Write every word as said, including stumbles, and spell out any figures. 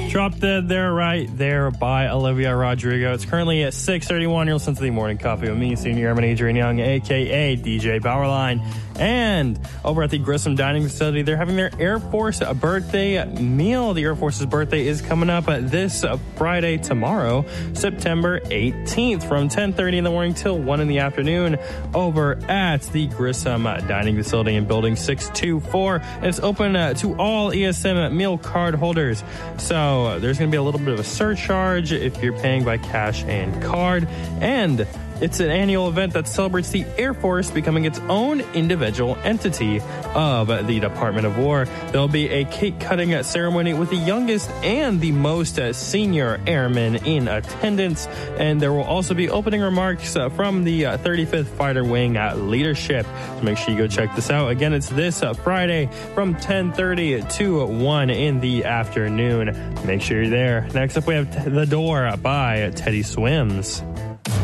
Drop Dead there, right there by Olivia Rodrigo. It's currently at six thirty-one. You'll listen to the Morning Coffee with me, Senior Airman Adrian Young, a k a. D J Powerline. And over at the Grissom Dining Facility, they're having their Air Force birthday meal. The Air Force's birthday is coming up this Friday, tomorrow, September eighteenth, from ten thirty in the morning till one in the afternoon over at the Grissom Dining Facility in Building six two four. And it's open uh, to all E S M meal card holders. So uh, there's going to be a little bit of a surcharge if you're paying by cash and card. And it's an annual event that celebrates the Air Force becoming its own individual entity of the Department of War. There'll be a cake-cutting ceremony with the youngest and the most senior airmen in attendance. And there will also be opening remarks from the thirty-fifth Fighter Wing leadership. So make sure you go check this out. Again, it's this Friday from ten thirty to one in the afternoon. Make sure you're there. Next up, we have The Door by Teddy Swims.